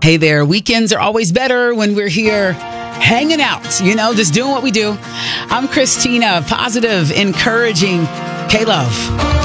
Hey there, weekends are always better when we're here hanging out, just doing what we do. I'm Christina, positive, encouraging K-Love.